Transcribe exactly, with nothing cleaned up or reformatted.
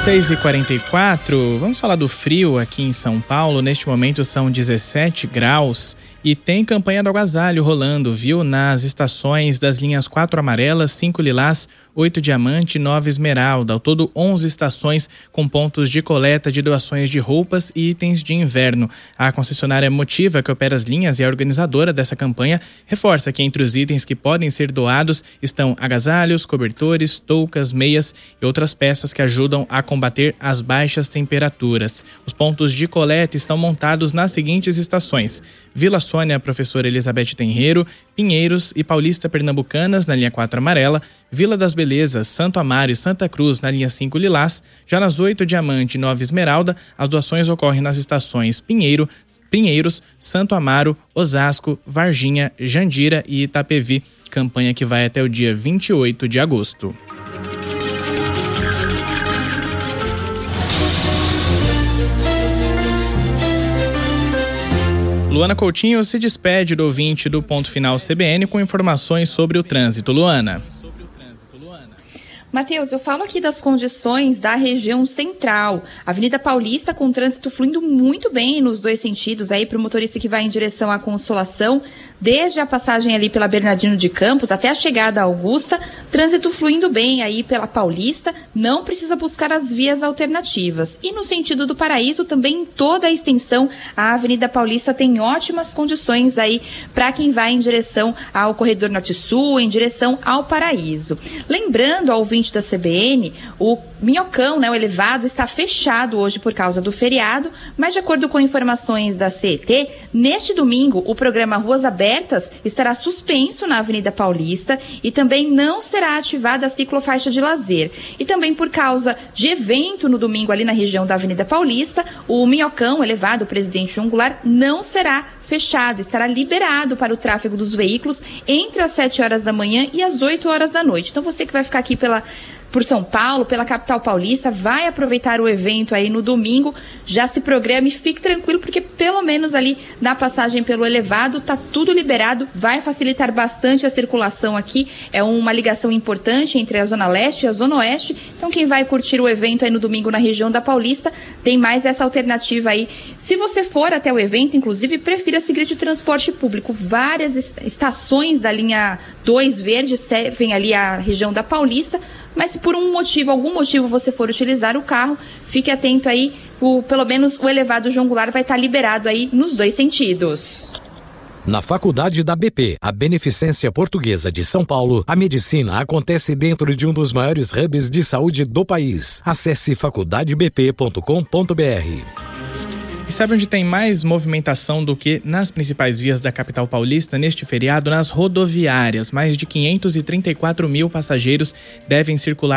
seis e quarenta e quatro, vamos falar do frio aqui em São Paulo. Neste momento são dezessete graus e tem campanha do agasalho rolando, viu? Nas estações das linhas quatro amarelas, cinco lilás, oito diamante e nove esmeralda. Ao todo onze estações com pontos de coleta de doações de roupas e itens de inverno. A concessionária Motiva, que opera as linhas e é a organizadora dessa campanha, reforça que entre os itens que podem ser doados estão agasalhos, cobertores, toucas, meias e outras peças que ajudam a combater as baixas temperaturas. Os pontos de coleta estão montados nas seguintes estações: Vila Sônia, Professora Elizabeth Tenreiro, Pinheiros e Paulista Pernambucanas na linha quatro amarela, Vila das Belezas, Santo Amaro e Santa Cruz na linha cinco lilás. Já nas oito diamante e nove esmeralda, as doações ocorrem nas estações Pinheiro, Pinheiros, Santo Amaro, Osasco, Varginha, Jandira e Itapevi. Campanha que vai até o dia vinte e oito de agosto. Luana Coutinho se despede do ouvinte do Ponto Final C B N com informações sobre o trânsito. Luana. Matheus, eu falo aqui das condições da região central. Avenida Paulista com trânsito fluindo muito bem nos dois sentidos, aí para o motorista que vai em direção à Consolação, desde a passagem ali pela Bernardino de Campos até a chegada à Augusta, trânsito fluindo bem aí pela Paulista, não precisa buscar as vias alternativas. E no sentido do Paraíso, também em toda a extensão, a Avenida Paulista tem ótimas condições aí para quem vai em direção ao Corredor Norte-Sul, em direção ao Paraíso. Lembrando ao ouvinte da C B N, o Minhocão, né, o elevado, está fechado hoje por causa do feriado, mas de acordo com informações da C E T, neste domingo o programa Ruas Abertas estará suspenso na Avenida Paulista e também não será ativada a ciclofaixa de lazer. E também por causa de evento no domingo ali na região da Avenida Paulista, o Minhocão, o elevado, o Presidente João Goulart, não será fechado, estará liberado para o tráfego dos veículos entre as sete horas da manhã e as oito horas da noite. Então você que vai ficar aqui pela por São Paulo, pela capital paulista, vai aproveitar o evento aí no domingo, já se programe, fique tranquilo, porque pelo menos ali na passagem pelo elevado tá tudo liberado, vai facilitar bastante a circulação aqui, é uma ligação importante entre a Zona Leste e a Zona Oeste, então quem vai curtir o evento aí no domingo na região da Paulista, tem mais essa alternativa aí. Se você for até o evento, inclusive, prefira seguir de transporte público, várias estações da linha dois verde servem ali a região da Paulista, mas se por um motivo, algum motivo você for utilizar o carro, fique atento aí, o, pelo menos o elevado João Goulart vai estar liberado aí nos dois sentidos. Na Faculdade da B P, a Beneficência Portuguesa de São Paulo, a medicina acontece dentro de um dos maiores hubs de saúde do país. Acesse faculdade b p ponto com ponto b r. E sabe onde tem mais movimentação do que nas principais vias da capital paulista neste feriado? Nas rodoviárias. Mais de quinhentos e trinta e quatro mil passageiros devem circular